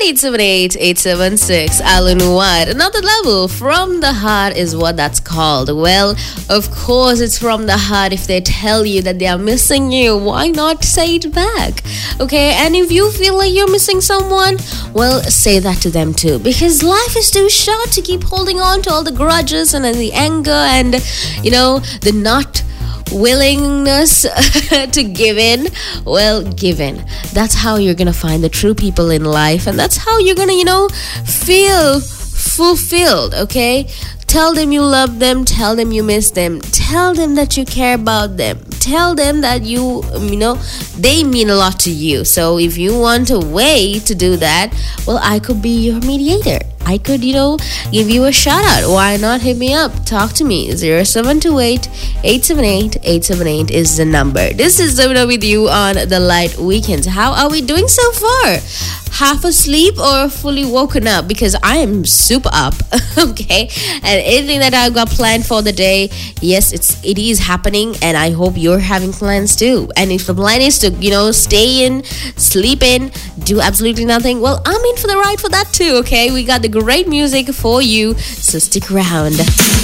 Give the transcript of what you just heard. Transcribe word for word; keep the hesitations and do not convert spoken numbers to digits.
eight seven eight, eight seven six. Alan White. Another level from the heart is what that's called. Well, of course, it's from the heart. If they tell you that they are missing you, why not say it back? Okay, and if you feel like you're missing someone, well, say that to them too. Because life is too short to keep holding on to all the grudges and the anger and, you know, the not willingness to give in. Well, give in. That's how you're gonna find the true people in life, and that's how you're gonna, you know, feel fulfilled. Okay, tell them you love them, tell them you miss them, tell them that you care about them, tell them that you you know they mean a lot to you. So if you want a way to do that, well, I could be your mediator. I could, you know, give you a shout out. Why not hit me up? Talk to me. zero seven two eight, eight seven eight, eight seven eight is the number. This is Zamina with you on the Light Weekends. How are we doing so far? Half asleep or fully woken up? Because I am super up. Okay, and anything that I've got planned for the day, yes, it's it is happening, and I hope you're having plans too. And if the plan is to, you know, stay in, sleep in, do absolutely nothing, well, I'm in for the ride for that too. Okay, we got the great music for you, so stick around.